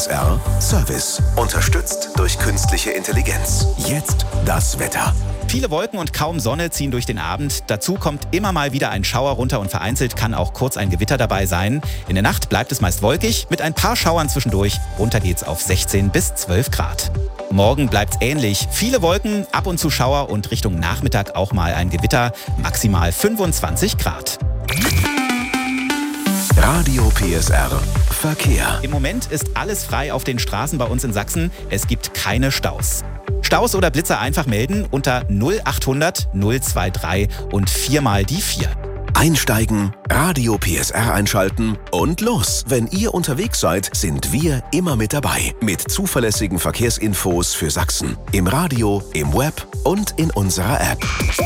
PSR Service. Unterstützt durch künstliche Intelligenz. Jetzt das Wetter. Viele Wolken und kaum Sonne ziehen durch den Abend. Dazu kommt immer mal wieder ein Schauer runter und vereinzelt kann auch kurz ein Gewitter dabei sein. In der Nacht bleibt es meist wolkig, mit ein paar Schauern zwischendurch. Runter geht's auf 16 bis 12 Grad. Morgen bleibt's ähnlich. Viele Wolken, ab und zu Schauer und Richtung Nachmittag auch mal ein Gewitter. Maximal 25 Grad. Radio PSR Verkehr. Im Moment ist alles frei auf den Straßen bei uns in Sachsen. Es gibt keine Staus. Staus oder Blitzer einfach melden unter 0800 023 und 4 mal die 4. Einsteigen, Radio PSR einschalten und los. Wenn ihr unterwegs seid, sind wir immer mit dabei. Mit zuverlässigen Verkehrsinfos für Sachsen. Im Radio, im Web und in unserer App.